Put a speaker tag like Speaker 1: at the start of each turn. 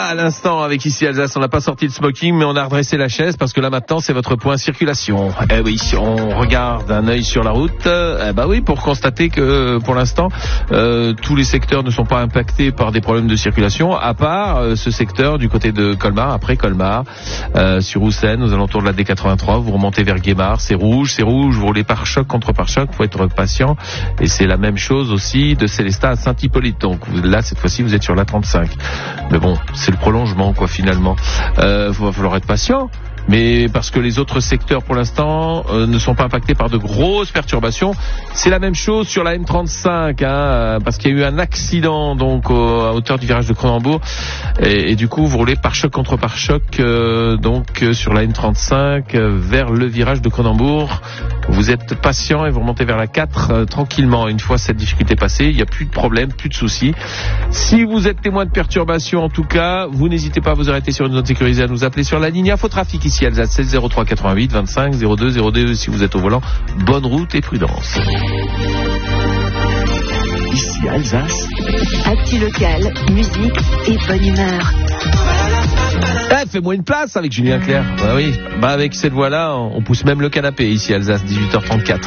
Speaker 1: à l'instant avec Ici Alsace, on n'a pas sorti le smoking, mais on a redressé la chaise parce que là maintenant c'est votre point circulation. Eh oui, on regarde un œil sur la route. Oui, pour constater que pour l'instant tous les secteurs ne sont pas impactés par des problèmes de circulation, à part ce secteur du côté de Colmar, après Colmar, sur Houssen, aux alentours de la D83. Vous remontez vers Guémard, c'est rouge, vous roulez par choc contre par choc, faut être patient. Et c'est la même chose aussi de Célestat à Saint-Hippolyte. Donc là, cette fois-ci, vous êtes sur la 35. Mais bon, c'est le prolongement, quoi, finalement. Va falloir être patient. Mais parce que les autres secteurs, pour l'instant, ne sont pas impactés par de grosses perturbations. C'est la même chose sur la M35, parce qu'il y a eu un accident donc à hauteur du virage de Cronenbourg, et du coup vous roulez par choc contre par choc sur la M35 vers le virage de Cronenbourg. Vous êtes patient et vous remontez vers la 4 tranquillement. Une fois cette difficulté passée, il n'y a plus de problème, plus de soucis. Si vous êtes témoin de perturbations, en tout cas, vous n'hésitez pas à vous arrêter sur une zone sécurisée, à nous appeler sur la ligne Infotrafic ici Alsace 03 88 25 02 02 si vous êtes au volant. Bonne route et prudence.
Speaker 2: Ici Alsace.
Speaker 3: Actu local, musique et bonne humeur.
Speaker 1: Fais-moi une place avec Julien Clerc. Oui. Avec cette voix-là, on pousse même le canapé ici Alsace 18h34.